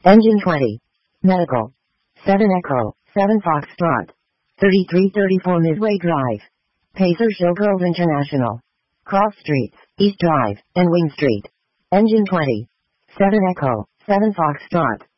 Engine 20. Medical. 7 Echo, 7 Foxtrot. 3334 Midway Drive. Pacer Showgirls International. Cross Streets, East Drive, and Wing Street. Engine 20. 7 Echo, 7 Foxtrot.